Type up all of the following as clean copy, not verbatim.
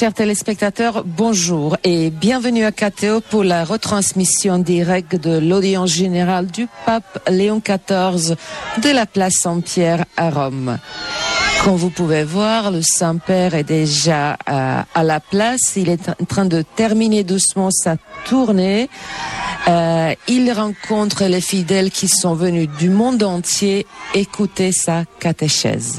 Chers téléspectateurs, bonjour et bienvenue à KTO pour la retransmission directe de l'audience générale du pape Léon XIV de la place Saint-Pierre à Rome. Comme vous pouvez voir, le Saint-Père est déjà à la place. Il est en train de terminer doucement sa tournée. Il rencontre les fidèles qui sont venus du monde entier écouter sa catéchèse.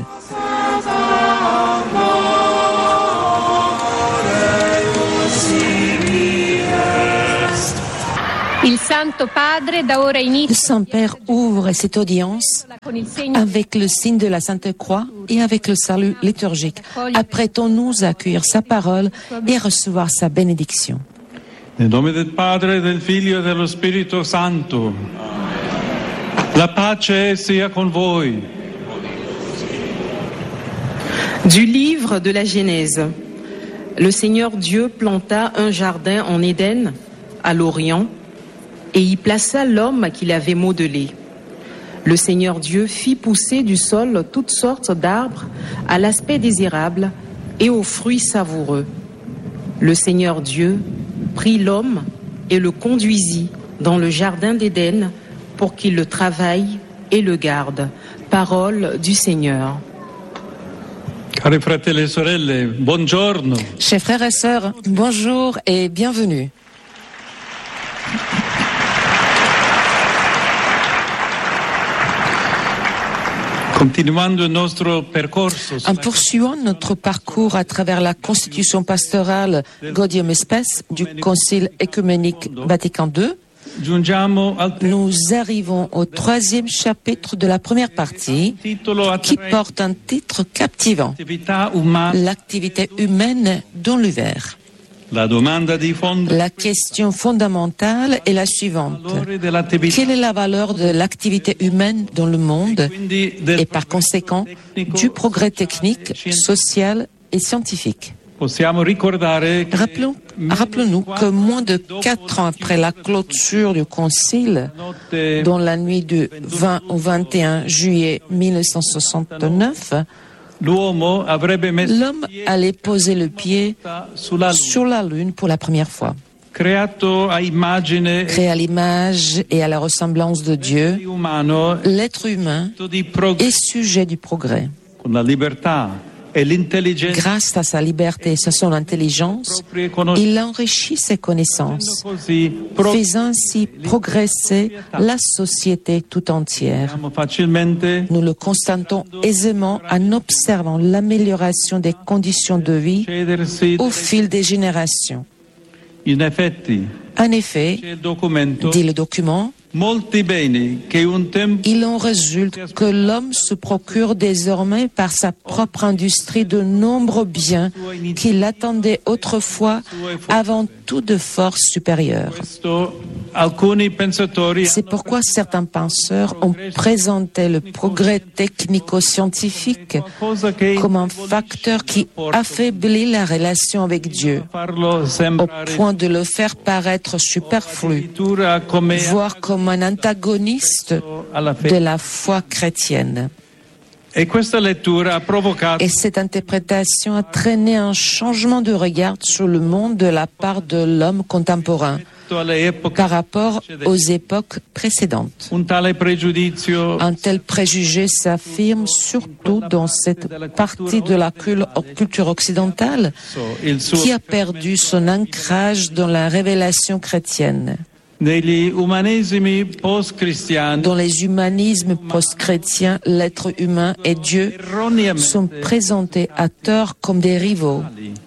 Le Saint-Père ouvre cette audience avec le signe de la Sainte Croix et avec le salut liturgique. Apprêtons-nous à accueillir sa parole et à recevoir sa bénédiction. Nel nome del Padre, del Figlio e dello Spirito Santo. La pace sia con voi. Du livre de la Genèse. Le Seigneur Dieu planta un jardin en Éden, à l'Orient, et y plaça l'homme qu'il avait modelé. Le Seigneur Dieu fit pousser du sol toutes sortes d'arbres à l'aspect désirable et aux fruits savoureux. Le Seigneur Dieu prit l'homme et le conduisit dans le jardin d'Éden pour qu'il le travaille et le garde. Parole du Seigneur. Cari fratelli e sorelle, buongiorno. Chers frères et sœurs, bonjour et bienvenue. En poursuivant notre parcours à travers la constitution pastorale Gaudium et Spes du Concile œcuménique Vatican II, nous arrivons au 3e chapitre de la première partie qui porte un titre captivant, l'activité humaine dans l'univers. La question fondamentale est la suivante. Quelle est la valeur de l'activité humaine dans le monde et par conséquent du progrès technique, social et scientifique? Rappelons-nous que moins de 4 ans après la clôture du Concile, dans la nuit du 20 au 21 juillet 1969, l'homme allait poser le pied sur la Lune pour la première fois. Créé à l'image et à la ressemblance de Dieu, l'être humain est sujet du progrès. Grâce à sa liberté et à son intelligence, il enrichit ses connaissances, faisant ainsi progresser la société tout entière. Nous le constatons aisément en observant l'amélioration des conditions de vie au fil des générations. En effet, dit le document, il en résulte que l'homme se procure désormais par sa propre industrie de nombreux biens qu'il attendait autrefois avant tout de force supérieure. C'est pourquoi certains penseurs ont présenté le progrès technico-scientifique comme un facteur qui affaiblit la relation avec Dieu, au point de le faire paraître superflu, voire comme un antagoniste de la foi chrétienne. Et cette interprétation a traîné un changement de regard sur le monde de la part de l'homme contemporain par rapport aux époques précédentes. Un tel préjugé s'affirme surtout dans cette partie de la culture occidentale qui a perdu son ancrage dans la révélation chrétienne. Dans les humanismes post-chrétiens, l'être humain et Dieu sont présentés à tort comme des rivaux.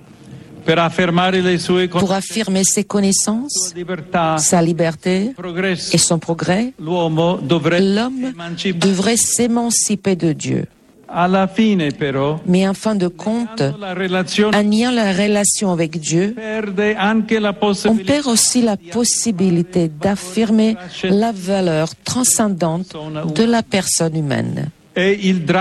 Pour affirmer ses connaissances, sa liberté et son progrès, l'homme devrait s'émanciper de Dieu. Mais en fin de compte, en niant la relation avec Dieu, on perd aussi la possibilité d'affirmer la valeur transcendante de la personne humaine. C'est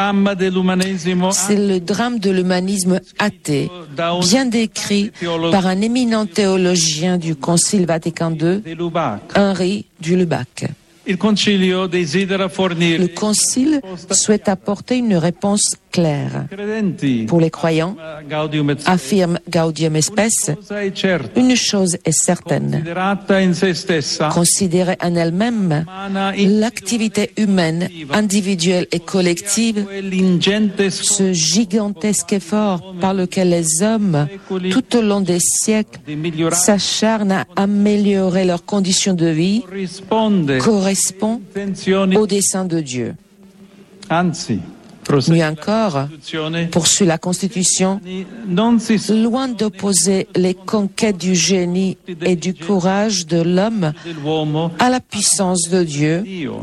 le drame de l'humanisme athée, bien décrit par un éminent théologien du Concile Vatican II, Henri de Lubac. Le Concile souhaite apporter une réponse clair. Pour les croyants, affirme Gaudium et Spes, une chose est certaine. Considérée en elle-même, l'activité humaine, individuelle et collective, ce gigantesque effort par lequel les hommes, tout au long des siècles, s'acharnent à améliorer leurs conditions de vie, correspond au dessein de Dieu. Mieux encore, poursuit la Constitution, loin d'opposer les conquêtes du génie et du courage de l'homme à la puissance de Dieu,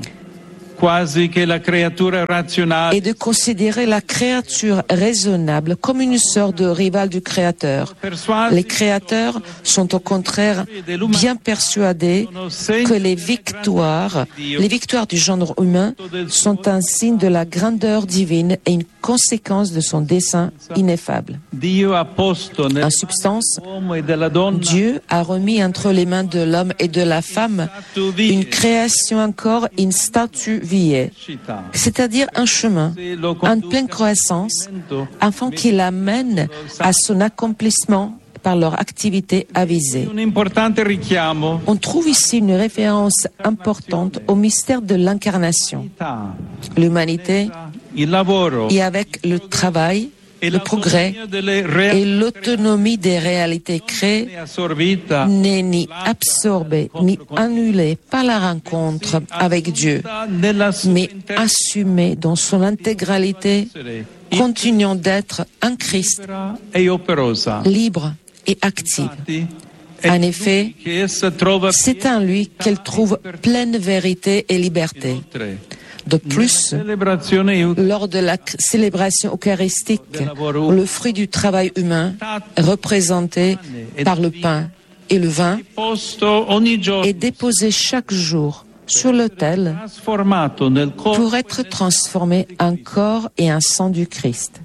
et de considérer la créature raisonnable comme une sorte de rival du Créateur. Les créateurs sont au contraire bien persuadés que les victoires du genre humain sont un signe de la grandeur divine et une conséquence de son dessein ineffable. En substance, Dieu a remis entre les mains de l'homme et de la femme une création encore in statu viae, c'est-à-dire un chemin en pleine croissance, afin qu'il amène à son accomplissement par leur activité avisée. On trouve ici une référence importante au mystère de l'incarnation. L'humanité, et avec le travail, le progrès et l'autonomie des réalités créées, n'est ni absorbée ni annulée par la rencontre avec Dieu, mais assumée dans son intégralité, continuant d'être un Christ libre et active. En effet, c'est en lui qu'elle trouve pleine vérité et liberté. De plus, lors de la célébration eucharistique, le fruit du travail humain, représenté par le pain et le vin, est déposé chaque jour sur l'autel pour être transformé en corps et en sang du Christ.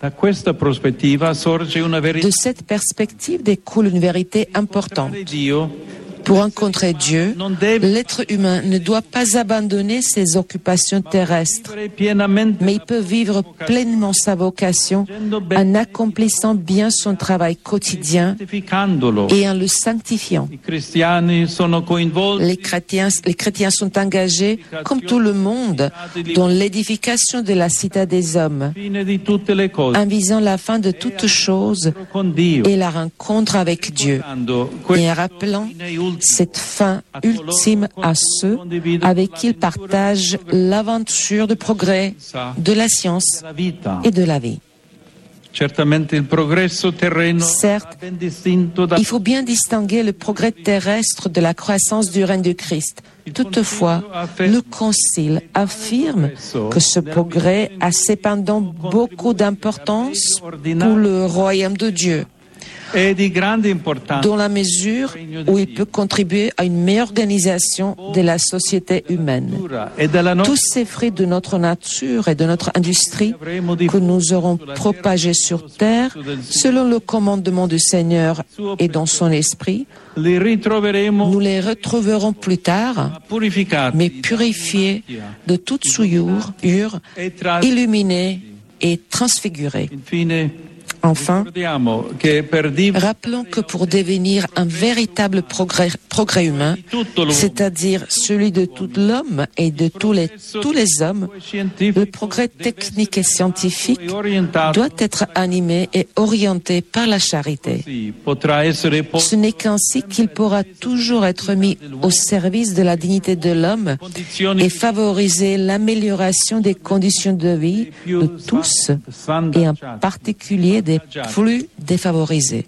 De cette perspective découle une vérité importante. Pour rencontrer Dieu, l'être humain ne doit pas abandonner ses occupations terrestres, mais il peut vivre pleinement sa vocation en accomplissant bien son travail quotidien et en le sanctifiant. Les chrétiens sont engagés, comme tout le monde, dans l'édification de la cité des hommes, en visant la fin de toutes choses et la rencontre avec Dieu, et en rappelant cette fin ultime à ceux avec qui ils partagent l'aventure de progrès de la science et de la vie. Certes, il faut bien distinguer le progrès terrestre de la croissance du règne du Christ. Toutefois, le Concile affirme que ce progrès a cependant beaucoup d'importance pour le royaume de Dieu, dans la mesure où il peut contribuer à une meilleure organisation de la société humaine. Tous ces fruits de notre nature et de notre industrie que nous aurons propagés sur terre, selon le commandement du Seigneur et dans son esprit, nous les retrouverons plus tard, mais purifiés de toute souillure, illuminés et transfigurés. Enfin, rappelons que pour devenir un véritable progrès humain, c'est-à-dire celui de tout l'homme et de tous les hommes, le progrès technique et scientifique doit être animé et orienté par la charité. Ce n'est qu'ainsi qu'il pourra toujours être mis au service de la dignité de l'homme et favoriser l'amélioration des conditions de vie de tous et en particulier des plus défavorisés.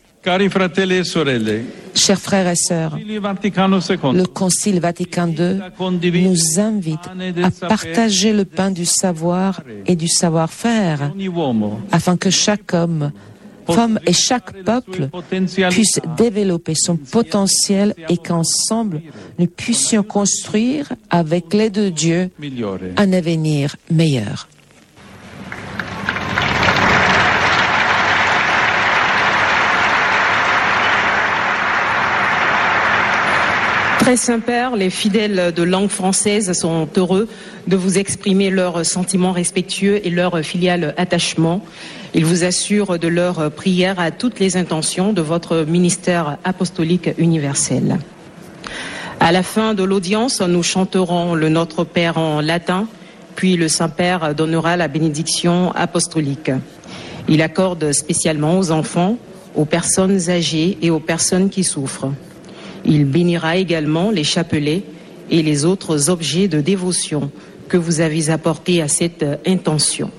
Chers frères et sœurs, le Concile Vatican II nous invite à partager le pain du savoir et du savoir-faire afin que chaque homme, femme et chaque peuple puisse développer son potentiel et qu'ensemble nous puissions construire avec l'aide de Dieu un avenir meilleur. Très Saint-Père, les fidèles de langue française sont heureux de vous exprimer leurs sentiments respectueux et leur filial attachement. Ils vous assurent de leur prière à toutes les intentions de votre ministère apostolique universel. À la fin de l'audience, nous chanterons le Notre Père en latin, puis le Saint-Père donnera la bénédiction apostolique. Il accorde spécialement aux enfants, aux personnes âgées et aux personnes qui souffrent. Il bénira également les chapelets et les autres objets de dévotion que vous avez apportés à cette intention.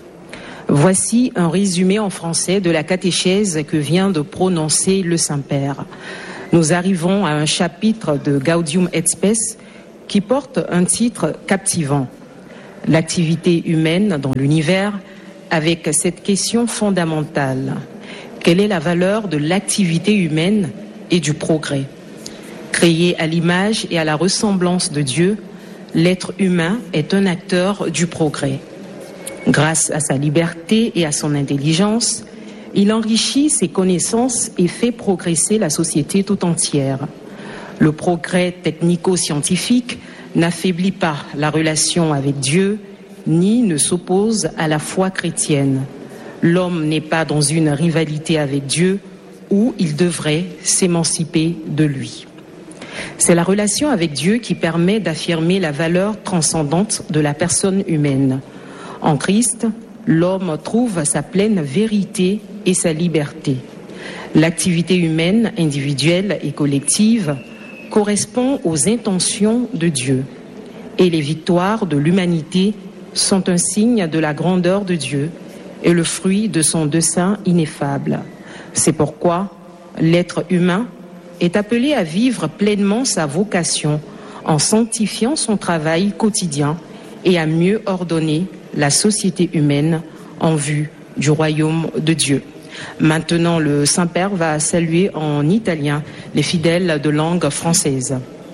Voici un résumé en français de la catéchèse que vient de prononcer le Saint-Père. Nous arrivons à un chapitre de Gaudium et Spes qui porte un titre captivant. L'activité humaine dans l'univers, avec cette question fondamentale. Quelle est la valeur de l'activité humaine et du progrès? Créé à l'image et à la ressemblance de Dieu, l'être humain est un acteur du progrès. Grâce à sa liberté et à son intelligence, il enrichit ses connaissances et fait progresser la société tout entière. Le progrès technico-scientifique n'affaiblit pas la relation avec Dieu, ni ne s'oppose à la foi chrétienne. L'homme n'est pas dans une rivalité avec Dieu où il devrait s'émanciper de lui. C'est la relation avec Dieu qui permet d'affirmer la valeur transcendante de la personne humaine. En Christ, l'homme trouve sa pleine vérité et sa liberté. L'activité humaine, individuelle et collective, correspond aux intentions de Dieu. Et les victoires de l'humanité sont un signe de la grandeur de Dieu et le fruit de son dessein ineffable. C'est pourquoi l'être humain est appelé à vivre pleinement sa vocation en sanctifiant son travail quotidien et à mieux ordonner la société humaine en vue du royaume de Dieu. Maintenant, le Saint-Père va saluer en italien les fidèles de langue française.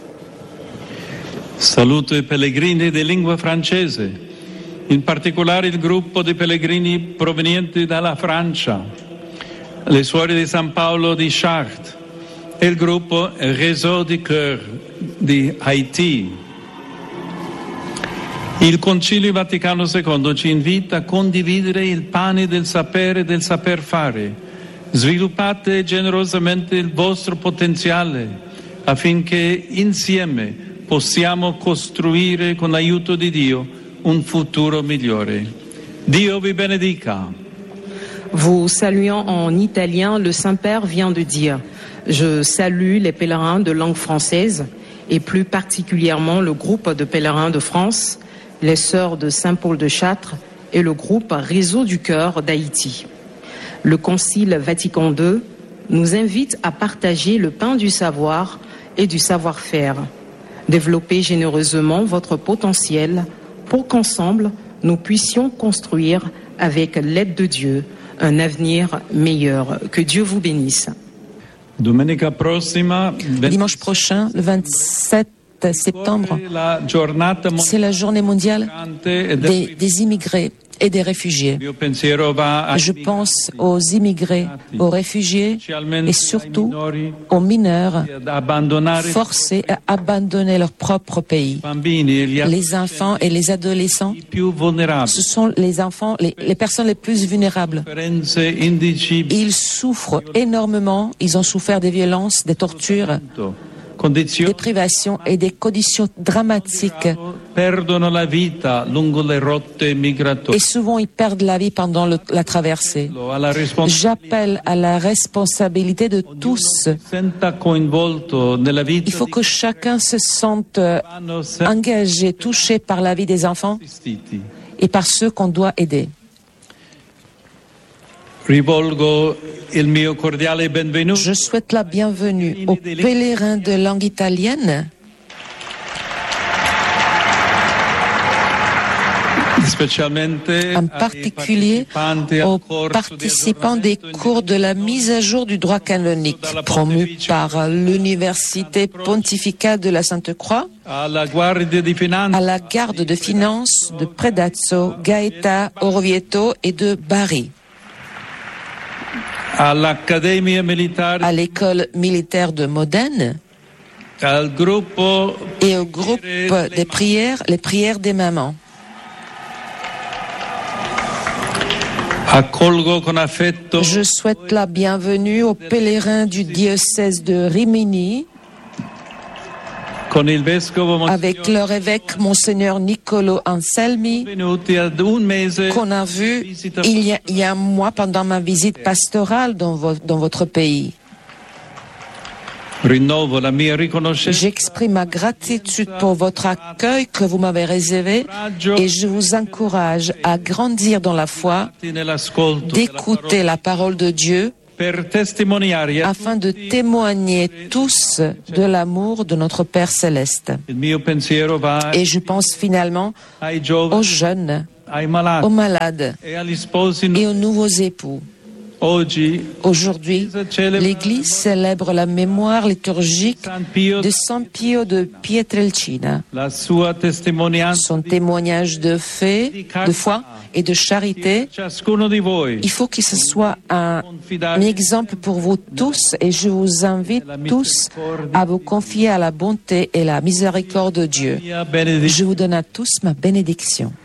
Saluto i pellegrini di lingua francese, in particolare il gruppo di pellegrini provenienti dalla Francia, le suore di San Paolo di Chartres e il gruppo Réseau du Cœur di Haïti. Il Concilio Vaticano II ci invita a condividere il pane del sapere e del saper fare. Sviluppate generosamente il vostro potenziale affinché insieme possiamo costruire con l'aiuto di Dio un futuro migliore. Dio vi benedica. Vous saluant en italien, le Saint-Père vient de dire « Je salue les pèlerins de langue française et plus particulièrement le groupe de pèlerins de France, les Sœurs de Saint-Paul de Chartres et le groupe Réseau du Cœur d'Haïti. Le Concile Vatican II nous invite à partager le pain du savoir et du savoir-faire. Développez généreusement votre potentiel pour qu'ensemble, nous puissions construire avec l'aide de Dieu un avenir meilleur. Que Dieu vous bénisse. Dimanche prochain, le 27 septembre, c'est la journée mondiale des immigrés et des réfugiés. Je pense aux immigrés, aux réfugiés et surtout aux mineurs forcés à abandonner leur propre pays. Les enfants et les adolescents, ce sont les personnes les plus vulnérables. Ils souffrent énormément, ils ont souffert des violences, des tortures, des privations et des conditions dramatiques. Et souvent, ils perdent la vie pendant la traversée. J'appelle à la responsabilité de tous. Il faut que chacun se sente engagé, touché par la vie des enfants et par ceux qu'on doit aider. Je souhaite la bienvenue aux pèlerins de langue italienne, en particulier aux participants des cours de la mise à jour du droit canonique promus par l'Université pontificale de la Sainte-Croix, à la garde de finances de Predazzo, Gaeta, Orvieto et de Bari, à l'école militaire de Modène, Et au groupe des prières, les prières des mamans. Je souhaite la bienvenue aux pèlerins du diocèse de Rimini, avec leur évêque Monseigneur Niccolò Anselmi, qu'on a vu il y a un mois pendant ma visite pastorale dans votre pays. J'exprime ma gratitude pour votre accueil que vous m'avez réservé et je vous encourage à grandir dans la foi, d'écouter la parole de Dieu afin de témoigner tous de l'amour de notre Père Céleste. Et je pense finalement aux jeunes, aux malades et aux nouveaux époux. Aujourd'hui, l'Église célèbre la mémoire liturgique de San Pio de Pietrelcina. Son témoignage de foi et de charité, il faut que ce soit un exemple pour vous tous et je vous invite tous à vous confier à la bonté et la miséricorde de Dieu. Je vous donne à tous ma bénédiction.